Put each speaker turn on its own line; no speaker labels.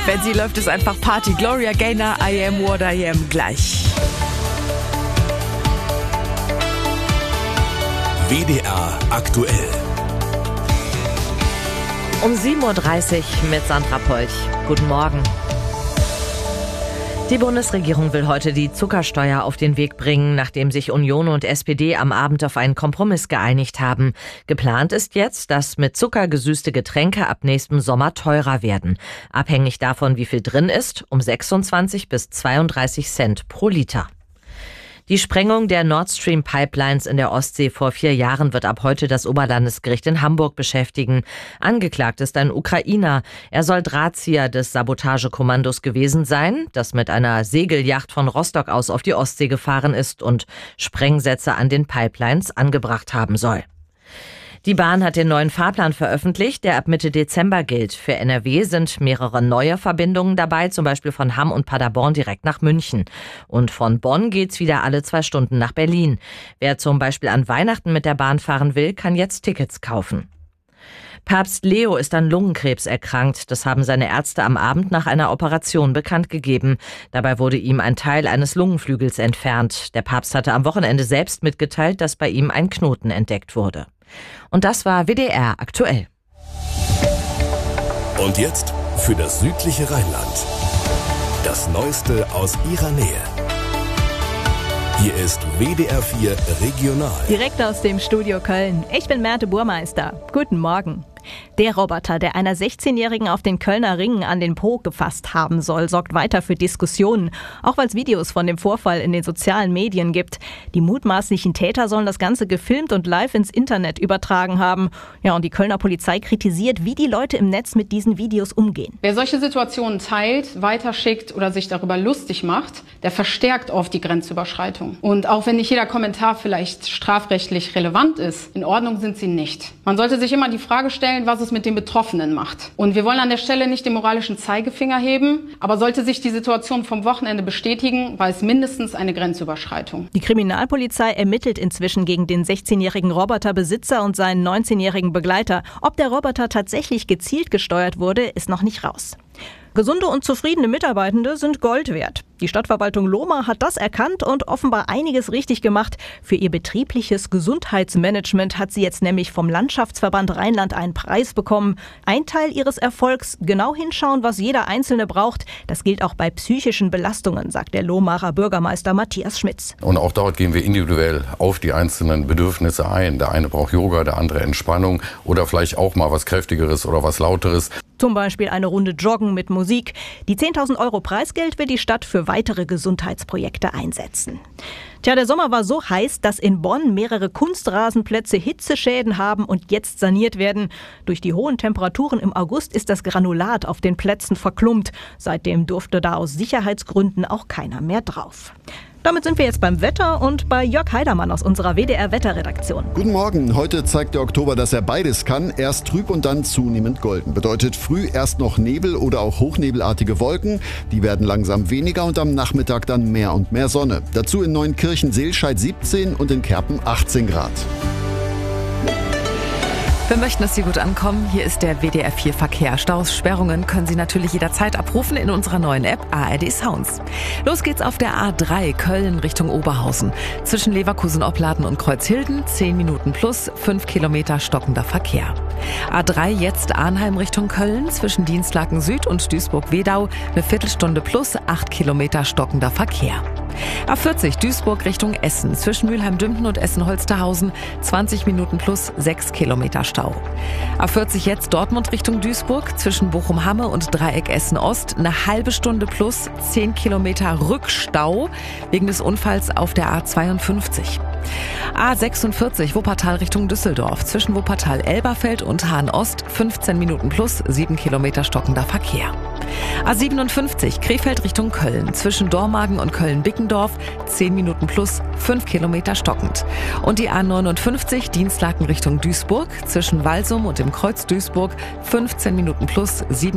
Wenn sie läuft, ist einfach Party. Gloria Gaynor, I Am What I Am, gleich.
WDR aktuell.
Um 7.30 Uhr mit Sandra Polch. Guten Morgen. Die Bundesregierung will heute die Zuckersteuer auf den Weg bringen, nachdem sich Union und SPD am Abend auf einen Kompromiss geeinigt haben. Geplant ist jetzt, dass mit Zucker gesüßte Getränke ab nächstem Sommer teurer werden. Abhängig davon, wie viel drin ist, um 26 bis 32 Cent pro Liter. Die Sprengung der Nord Stream Pipelines in der Ostsee vor 4 Jahren wird ab heute das Oberlandesgericht in Hamburg beschäftigen. Angeklagt ist ein Ukrainer. Er soll Drahtzieher des Sabotagekommandos gewesen sein, das mit einer Segelyacht von Rostock aus auf die Ostsee gefahren ist und Sprengsätze an den Pipelines angebracht haben soll. Die Bahn hat den neuen Fahrplan veröffentlicht, der ab Mitte Dezember gilt. Für NRW sind mehrere neue Verbindungen dabei, zum Beispiel von Hamm und Paderborn direkt nach München. Und von Bonn geht's wieder alle 2 Stunden nach Berlin. Wer zum Beispiel an Weihnachten mit der Bahn fahren will, kann jetzt Tickets kaufen. Papst Leo ist an Lungenkrebs erkrankt. Das haben seine Ärzte am Abend nach einer Operation bekannt gegeben. Dabei wurde ihm ein Teil eines Lungenflügels entfernt. Der Papst hatte am Wochenende selbst mitgeteilt, dass bei ihm ein Knoten entdeckt wurde. Und das war WDR aktuell.
Und jetzt für das südliche Rheinland. Das Neueste aus ihrer Nähe. Hier ist WDR 4 Regional.
Direkt aus dem Studio Köln. Ich bin Merte Burmeister. Guten Morgen. Der Roboter, der einer 16-Jährigen auf den Kölner Ringen an den Po gefasst haben soll, sorgt weiter für Diskussionen, auch weil es Videos von dem Vorfall in den sozialen Medien gibt. Die mutmaßlichen Täter sollen das Ganze gefilmt und live ins Internet übertragen haben. Ja, und die Kölner Polizei kritisiert, wie die Leute im Netz mit diesen Videos umgehen.
Wer solche Situationen teilt, weiterschickt oder sich darüber lustig macht, der verstärkt oft die Grenzüberschreitung. Und auch wenn nicht jeder Kommentar vielleicht strafrechtlich relevant ist, in Ordnung sind sie nicht. Man sollte sich immer die Frage stellen, was es mit den Betroffenen macht. Und wir wollen an der Stelle nicht den moralischen Zeigefinger heben, aber sollte sich die Situation vom Wochenende bestätigen, war es mindestens eine Grenzüberschreitung.
Die Kriminalpolizei ermittelt inzwischen gegen den 16-jährigen Roboterbesitzer und seinen 19-jährigen Begleiter. Ob der Roboter tatsächlich gezielt gesteuert wurde, ist noch nicht raus. Gesunde und zufriedene Mitarbeitende sind Gold wert. Die Stadtverwaltung Lohmar hat das erkannt und offenbar einiges richtig gemacht. Für ihr betriebliches Gesundheitsmanagement hat sie jetzt nämlich vom Landschaftsverband Rheinland einen Preis bekommen. Ein Teil ihres Erfolgs: genau hinschauen, was jeder Einzelne braucht. Das gilt auch bei psychischen Belastungen, sagt der Lohmarer Bürgermeister Matthias Schmitz.
Und auch dort gehen wir individuell auf die einzelnen Bedürfnisse ein. Der eine braucht Yoga, der andere Entspannung oder vielleicht auch mal was Kräftigeres oder was Lauteres.
Zum Beispiel eine Runde Joggen mit Musik. Die 10.000 € Preisgeld wird die Stadt für weitere Gesundheitsprojekte einsetzen. Tja, der Sommer war so heiß, dass in Bonn mehrere Kunstrasenplätze Hitzeschäden haben und jetzt saniert werden. Durch die hohen Temperaturen im August ist das Granulat auf den Plätzen verklumpt. Seitdem durfte da aus Sicherheitsgründen auch keiner mehr drauf. Damit sind wir jetzt beim Wetter und bei Jörg Heidermann aus unserer WDR-Wetterredaktion.
Guten Morgen. Heute zeigt der Oktober, dass er beides kann. Erst trüb und dann zunehmend golden. Bedeutet früh erst noch Nebel oder auch hochnebelartige Wolken. Die werden langsam weniger und am Nachmittag dann mehr und mehr Sonne. Dazu in Neunkirchen-Seelscheid 17 und in Kerpen 18 Grad.
Wir möchten, dass Sie gut ankommen. Hier ist der WDR 4 Verkehr. Staus, Sperrungen können Sie natürlich jederzeit abrufen in unserer neuen App ARD Sounds. Los geht's auf der A3 Köln Richtung Oberhausen. Zwischen Leverkusen-Opladen und Kreuzhilden 10 Minuten plus 5 Kilometer stockender Verkehr. A3 jetzt Arnheim Richtung Köln. Zwischen Dienstlaken Süd und Duisburg-Wedau eine Viertelstunde plus 8 Kilometer stockender Verkehr. A40 Duisburg Richtung Essen. Zwischen Mülheim-Dümpten und Essen-Holsterhausen 20 Minuten plus 6 Kilometer Stau. A40 jetzt Dortmund Richtung Duisburg. Zwischen Bochum-Hamme und Dreieck Essen-Ost eine halbe Stunde plus 10 Kilometer Rückstau wegen des Unfalls auf der A52. A46 Wuppertal Richtung Düsseldorf. Zwischen Wuppertal-Elberfeld und Hahn-Ost 15 Minuten plus 7 Kilometer stockender Verkehr. A57 Krefeld Richtung Köln. Zwischen Dormagen und Köln-Bickendorf 10 Minuten plus 5 Kilometer stockend. Und die A59 Dienstlaken Richtung Duisburg. Zwischen Walsum und dem Kreuz Duisburg 15 Minuten plus 7